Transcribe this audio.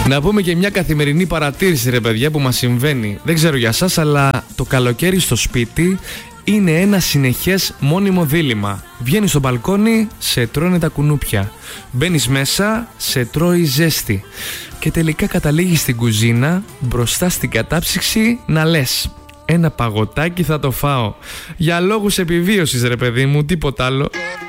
Να πούμε και μια καθημερινή παρατήρηση, ρε παιδιά, που μας συμβαίνει. Δεν ξέρω για σας, αλλά το καλοκαίρι στο σπίτι είναι ένα συνεχές μόνιμο δίλημμα. Βγαίνεις στο μπαλκόνι, σε τρώνε τα κουνούπια. Μπαίνεις μέσα, σε τρώει ζέστη. Και τελικά καταλήγεις στην κουζίνα, μπροστά στην κατάψυξη, να λες: ένα παγωτάκι θα το φάω. Για λόγους επιβίωσης, ρε παιδί μου, τίποτα άλλο.